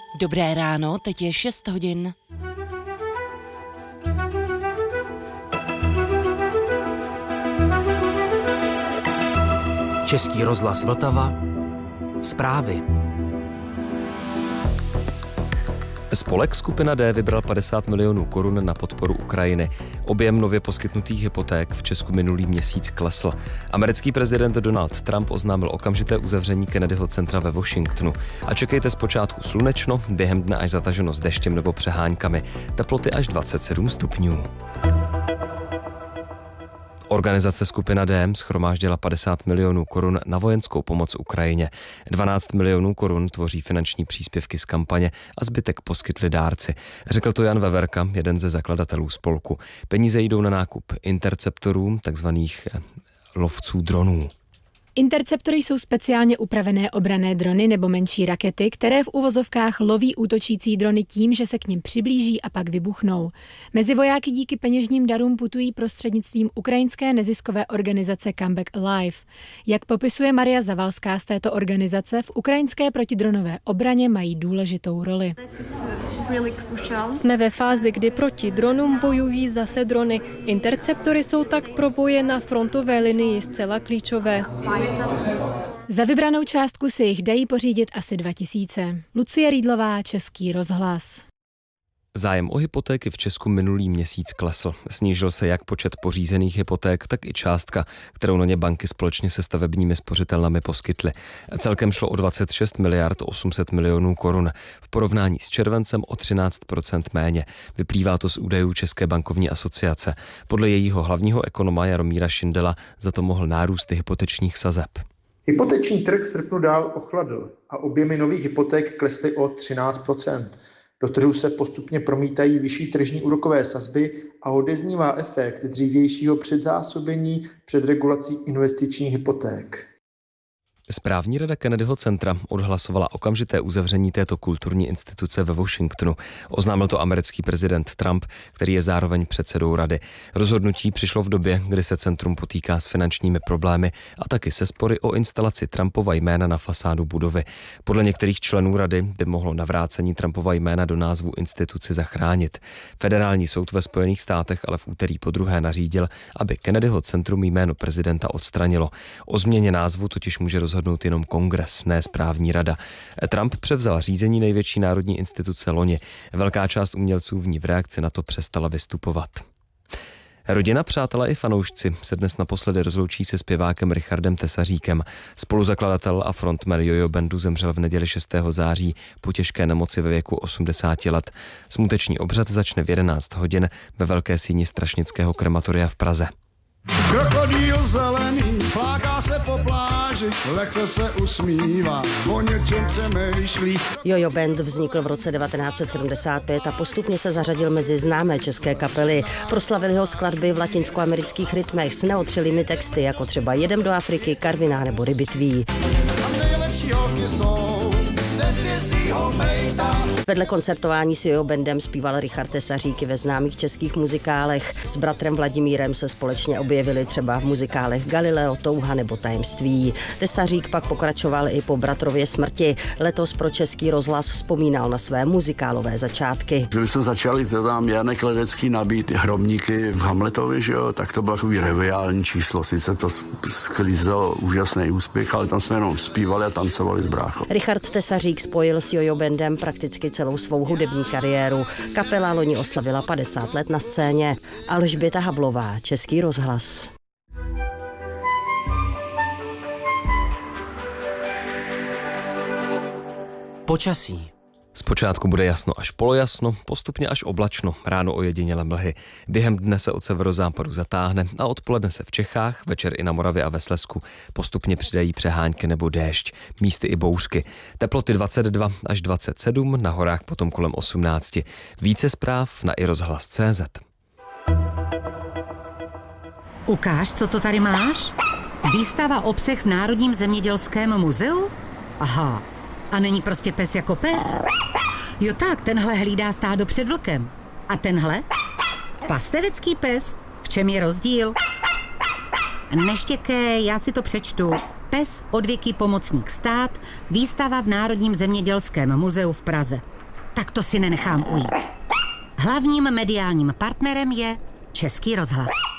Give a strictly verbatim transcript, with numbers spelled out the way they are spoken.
Dobré ráno, teď je šest hodin. Český rozhlas Vltava. Zprávy. Spolek Skupina D vybral padesát milionů korun na podporu Ukrajiny. Objem nově poskytnutých hypoték v Česku minulý měsíc klesl. Americký prezident Donald Trump oznámil okamžité uzavření Kennedyho centra ve Washingtonu. A čekejte zpočátku slunečno, během dne až zataženo s deštěm nebo přeháňkami. Teploty až dvacet sedm stupňů. Organizace Skupina D shromáždila padesát milionů korun na vojenskou pomoc Ukrajině. dvanáct milionů korun tvoří finanční příspěvky z kampaně a zbytek poskytli dárci. Řekl to Jan Veverka, jeden ze zakladatelů spolku. Peníze jdou na nákup interceptorů, takzvaných lovců dronů. Interceptory jsou speciálně upravené obranné drony nebo menší rakety, které v uvozovkách loví útočící drony tím, že se k nim přiblíží a pak vybuchnou. Mezi vojáky díky peněžním darům putují prostřednictvím ukrajinské neziskové organizace Comeback Alive. Jak popisuje Maria Zavalská z této organizace, v ukrajinské protidronové obraně mají důležitou roli. Jsme ve fázi, kdy proti dronům bojují zase drony. Interceptory jsou tak pro boje na frontové linii zcela klíčové. Za vybranou částku si jich dají pořídit asi dva tisíce. Lucie Rýdlová, Český rozhlas. Zájem o hypotéky v Česku minulý měsíc klesl. Snížil se jak počet pořízených hypoték, tak i částka, kterou na ně banky společně se stavebními spořitelnami poskytly. Celkem šlo o dvacet šest miliard osm set milionů korun. V porovnání s červencem o třináct procent méně. Vyplývá to z údajů České bankovní asociace. Podle jejího hlavního ekonoma Jaromíra Šindela za to mohl nárůst hypotečních sazeb. Hypoteční trh v srpnu dál ochladl a objemy nových hypoték klesly o třináct procent. Do trhu se postupně promítají vyšší tržní úrokové sazby a odeznívá efekt dřívějšího předzásobení před regulací investičních hypoték. Správní rada Kennedyho centra odhlasovala okamžité uzavření této kulturní instituce ve Washingtonu. Oznámil to americký prezident Trump, který je zároveň předsedou rady. Rozhodnutí přišlo v době, kdy se centrum potýká s finančními problémy a taky se spory o instalaci Trumpova jména na fasádu budovy. Podle některých členů rady by mohlo navrácení Trumpova jména do názvu instituci zachránit. Federální soud ve Spojených státech ale v úterý podruhé nařídil, aby Kennedyho centrum jméno prezidenta odstranilo. O změně názvu totiž může rozhodnout jenom kongres, ne správní rada. Trump převzal řízení největší národní instituce loni. Velká část umělců v ní v reakci na to přestala vystupovat. Rodina, přátelé i fanoušci se dnes naposledy rozloučí se zpěvákem Richardem Tesaříkem. Spoluzakladatel a frontman Jojo bandu zemřel v neděli šestého září po těžké nemoci ve věku osmdesáti let. Smuteční obřad začne v jedenáct hodin ve velké síni Strašnického krematoria v Praze. Krokodýl zelený fláká se po pláži, lehce se usmívá, o něčem přemýšlí. Jojo band vznikl v roce devatenáct set sedmdesát pět a postupně se zařadil mezi známé české kapely. Proslavili ho skladby v latinskoamerických rytmech s neotřelými texty, jako třeba Jedem do Afriky, Karviná nebo Rybitví. Vedle koncertování s Jojo bandem zpíval Richard Tesařík ve známých českých muzikálech. S bratrem Vladimírem se společně objevili třeba v muzikálech Galileo, Touha nebo Tajemství. Tesařík pak pokračoval i po bratrově smrti. Letos pro Český rozhlas vzpomínal na své muzikálové začátky. Když jsme začali to tam Janek Ledecký nabít hrobníky v Hamletovi, že jo, tak to bylo takový reviální číslo. Sice to sklízelo úžasný úspěch, ale tam jsme jenom zpívali a tancovali s bráchou. Richard Tesařík spojil s Jojo bandem prakticky celou svou hudební kariéru. Kapela loni oslavila padesát let na scéně. Alžběta Havlová, Český rozhlas. Počasí. Zpočátku bude jasno až polojasno, postupně až oblačno, ráno ojedinělé mlhy. Během dne se od severozápadu zatáhne a odpoledne se v Čechách, večer i na Moravě a ve Slezsku postupně přidají přehánky nebo déšť, místy i bouřky. Teploty dvacet dva až dvacet sedm, na horách potom kolem osmnáct. Více zpráv na i rozhlas tečka cé zet. Ukáž, co to tady máš? Výstava o psech v Národním zemědělském muzeu? Aha. A není prostě pes jako pes? Jo tak, tenhle hlídá stádo před vlkem. A tenhle? Pastevecký pes. V čem je rozdíl? Neštěkej, já si to přečtu. Pes, odvěký pomocník stát, výstava v Národním zemědělském muzeu v Praze. Tak to si nenechám ujít. Hlavním mediálním partnerem je Český rozhlas.